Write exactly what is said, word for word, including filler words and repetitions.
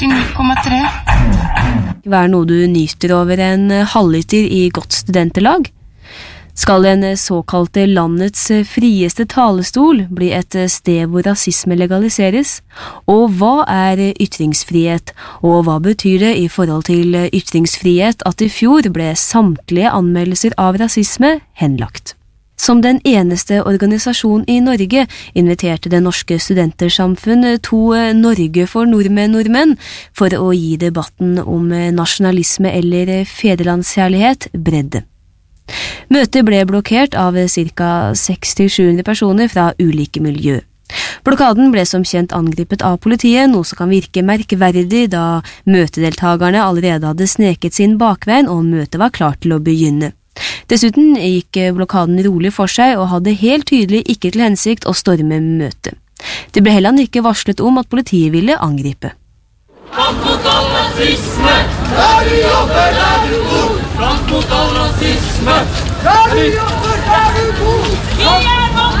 førtini komma tre. Hva er noe du nyter over en halvliter i godt studenterlag? Skal den såkalte landets frieste talestol bli et sted hvor rasisme legaliseres? Og hva er ytringsfrihet? Og hva betyr det i forhold til ytringsfrihet at i fjor ble samtlige anmeldelser av rasisme henlagt? Som den eneste organisasjon i Norge inviterte det norske studentersamfunn to Norge for nordmenn-nordmenn for å gi debatten om nasjonalisme eller fedrelandskjærlighet bredde. Møtet ble blokkert av ca seks til sju hundre personer fra ulike miljø. Blokaden ble som kjent angripet av politiet, noe som kan virke merkverdig da møtedeltagerne allerede hadde sneket sin bakveien og møtet var klart til å begynne. Dessuten gikk blokaden rolig for seg og hadde helt tydelig ikke til hensikt å storme møtet. Det ble heller ikke varslet om at politiet ville angripe. Kamp mot all rasisme, der du jobber, der du bor. Kamp mot all rasisme, der du jobber.